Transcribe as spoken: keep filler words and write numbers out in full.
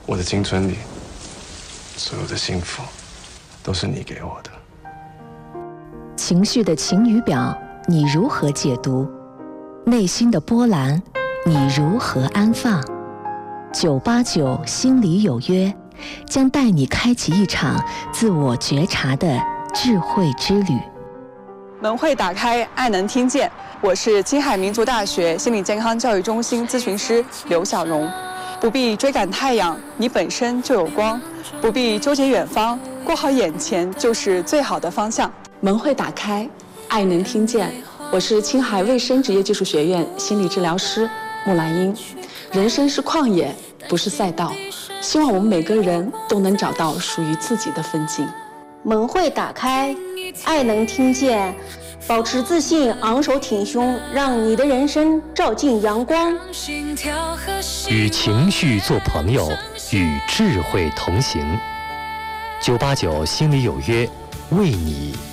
我的青春里，所有的幸福，都是你给我的。 情绪的晴雨表，你如何解读？内心的波澜，你如何安放？九八九心里有约，将带你开启一场自我觉察的智慧之旅。 门会打开，爱能听见。我是青海民族大学心理健康教育中心咨询师刘晓荣。不必追赶太阳，你本身就有光；不必纠结远方，过好眼前就是最好的方向。 门会打开，爱能听见。我是青海卫生职业技术学院心理治疗师木兰英。人生是旷野，不是赛道。希望我们每个人都能找到属于自己的风景。 门会打开，爱能听见。保持自信，昂首挺胸，让你的人生照进阳光。 与情绪做朋友，与智慧同行。九八九心里有约，为你